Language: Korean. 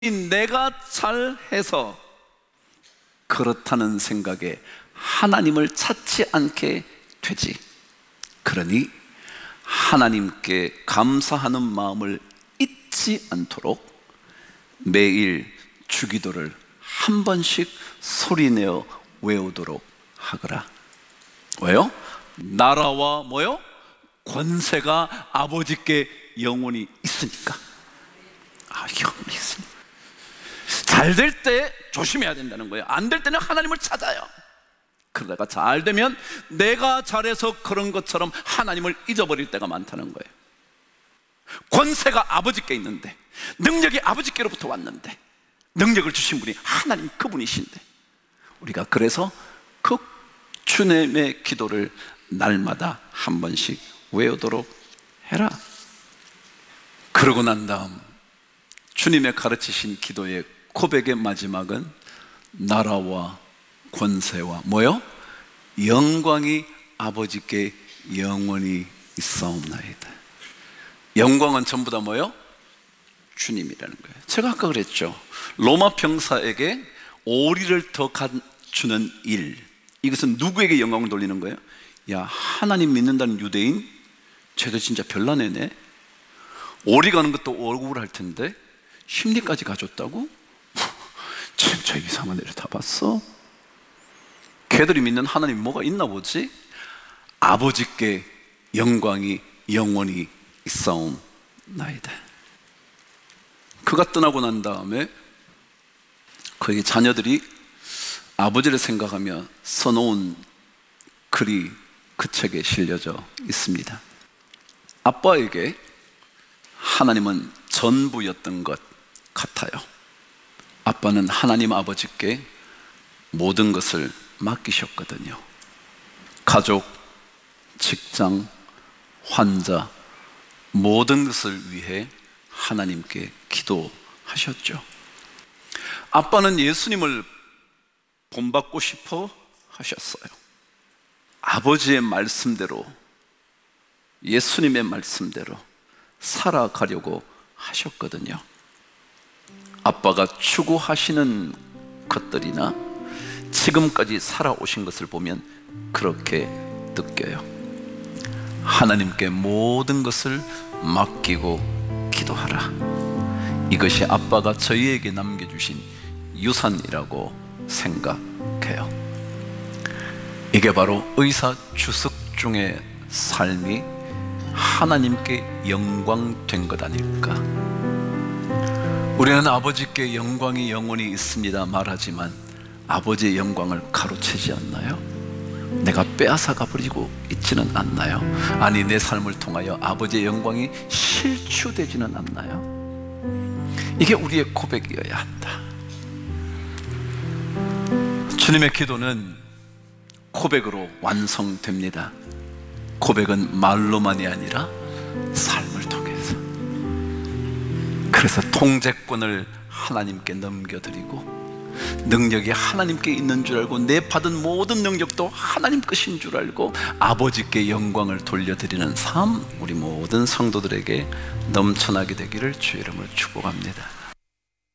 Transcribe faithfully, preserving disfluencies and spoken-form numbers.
내가 잘해서 그렇다는 생각에 하나님을 찾지 않게 되지. 그러니 하나님께 감사하는 마음을 잊지 않도록 매일 주기도를 한 번씩 소리내어 외우도록 하거라. 왜요? 나라와 뭐요? 권세가 아버지께 영원히 있으니까. 아, 영원히 있으니까. 잘 될 때 조심해야 된다는 거예요. 안 될 때는 하나님을 찾아요. 그러다가 잘 되면 내가 잘해서 그런 것처럼 하나님을 잊어버릴 때가 많다는 거예요. 권세가 아버지께 있는데, 능력이 아버지께로부터 왔는데, 능력을 주신 분이 하나님 그분이신데, 우리가 그래서 그 주님의 기도를 날마다 한 번씩 외우도록 해라. 그러고 난 다음 주님의 가르치신 기도의 고백의 마지막은 나라와 권세와 뭐요? 영광이 아버지께 영원히 있사옵나이다. 영광은 전부 다 뭐요? 주님이라는 거예요. 제가 아까 그랬죠. 로마 병사에게 오리를 더 주는 일, 이것은 누구에게 영광을 돌리는 거예요? 야, 하나님 믿는다는 유대인, 쟤도 진짜 별나네네. 오리 가는 것도 억울할 텐데 심리까지 가졌다고? 진짜 이상한 애를 다 봤어? 걔들이 믿는 하나님 뭐가 있나 보지? 아버지께 영광이 영원히 있사옵나이다. 그가 떠나고 난 다음에 그에게 자녀들이 아버지를 생각하며 써놓은 글이 그 책에 실려져 있습니다. 아빠에게 하나님은 전부였던 것 같아요. 아빠는 하나님 아버지께 모든 것을 맡기셨거든요. 가족, 직장, 환자, 모든 것을 위해 하나님께 기도하셨죠. 아빠는 예수님을 본받고 싶어 하셨어요. 아버지의 말씀대로, 예수님의 말씀대로 살아가려고 하셨거든요. 아빠가 추구하시는 것들이나 지금까지 살아오신 것을 보면 그렇게 느껴요. 하나님께 모든 것을 맡기고 기도하라. 이것이 아빠가 저희에게 남겨주신 유산이라고 생각해요. 이게 바로 의사 주석 중의 삶이 하나님께 영광된 것 아닐까. 우리는 아버지께 영광이 영원히 있습니다 말하지만 아버지의 영광을 가로채지 않나요? 내가 빼앗아가 버리고 있지는 않나요? 아니, 내 삶을 통하여 아버지의 영광이 실추되지는 않나요? 이게 우리의 고백이어야 한다. 주님의 기도는 고백으로 완성됩니다. 고백은 말로만이 아니라 삶을 통해서. 그래서 통제권을 하나님께 넘겨드리고 능력이 하나님께 있는 줄 알고 내 받은 모든 능력도 하나님 것인 줄 알고 아버지께 영광을 돌려드리는 삶, 우리 모든 성도들에게 넘쳐나게 되기를 주의 이름으로 축복합니다.